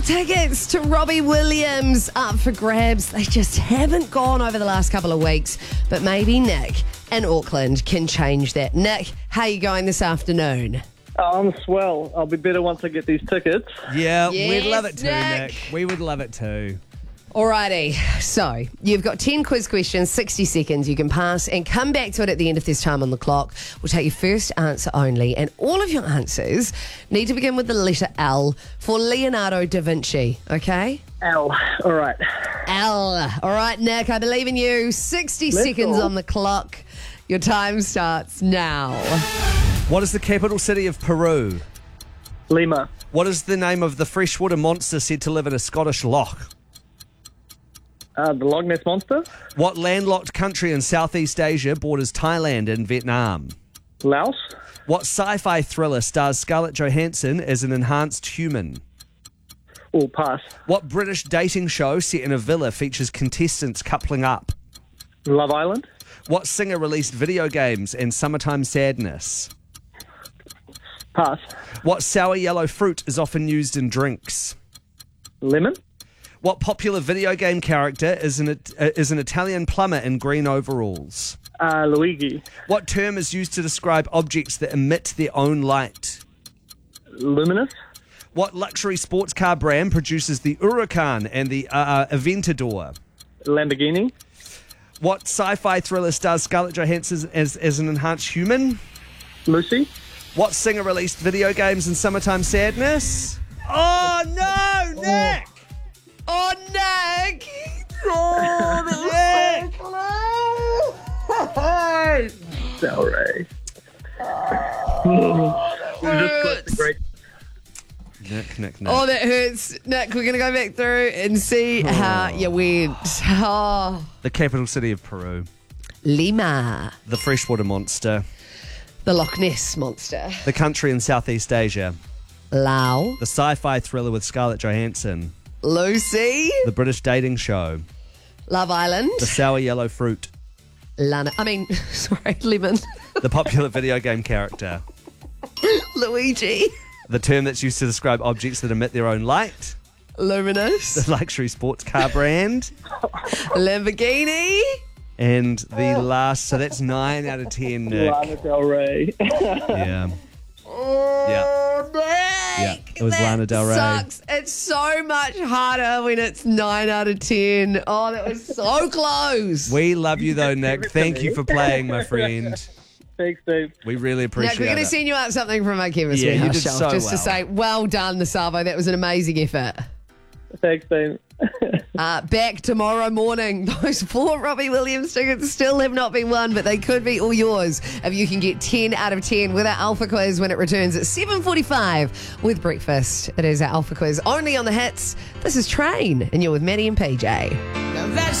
Tickets to Robbie Williams up for grabs. They just haven't gone over the last couple of weeks, but maybe Nick in Auckland can change that. Nick, how are you going this afternoon? I'm swell. I'll be better once I get these tickets. Yeah, Yes, we'd love it too, Nick. Nick. We would love it too. Alrighty, so you've got 10 quiz questions, 60 seconds. You can pass and come back to it at the end if there's time on the clock. We'll take your first answer only, and all of your answers need to begin with the letter L for Leonardo da Vinci, okay? L. All right. L. All right, Nick, I believe in you. 60 Let's seconds go. on the clock. Your time starts now. What is the capital city of Peru? Lima. What is the name of the freshwater monster said to live in a Scottish loch? The Loch Ness Monster. What landlocked country in Southeast Asia borders Thailand and Vietnam? Laos. What sci-fi thriller stars Scarlett Johansson as an enhanced human? Oh, pass. What British dating show set in a villa features contestants coupling up? Love Island. What singer released Video Games and Summertime Sadness? Pass. What sour yellow fruit is often used in drinks? Lemon. What popular video game character is an Italian plumber in green overalls? Luigi. What term is used to describe objects that emit their own light? Luminous. What luxury sports car brand produces the Huracan and the Aventador? Lamborghini. What sci-fi thriller stars Scarlett Johansson as an enhanced human? Lucy. What singer released Video Games and Summertime Sadness? Oh no, Nick! Oh, Nick! Delray. Great. Nick. Oh, that hurts. Nick, we're going to go back through and see how you went. Oh. The capital city of Peru. Lima. The freshwater monster. The Loch Ness Monster. The country in Southeast Asia. Lao. The sci-fi thriller with Scarlett Johansson. Lucy. The British dating show. Love Island. The sour yellow fruit. Lemon. The popular video game character. Luigi. The term that's used to describe objects that emit their own light. Luminous. The luxury sports car brand. Lamborghini. And the last, so that's 9 out of 10, Nick. Lana Del Rey. Yeah. Oh, Nick. Yeah, it was Lana Del Rey. Sucks. It's so much harder when it's 9 out of 10. Oh, that was so close. We love you though, Nick. Thank you for playing, my friend. Thanks, Steve. We really appreciate Nick, we're going it. to send you out something from our chemistry Yeah, you house did shelf so just to well. say, well done, the Savo. That was an amazing effort. Thanks, Steve. Back tomorrow morning. Those 4 Robbie Williams tickets still have not been won, but they could be all yours if you can get 10 out of 10 with our Alpha Quiz when it returns at 7:45 with breakfast. It is our Alpha Quiz only on the hits. This is Train, and you're with Maddie and PJ.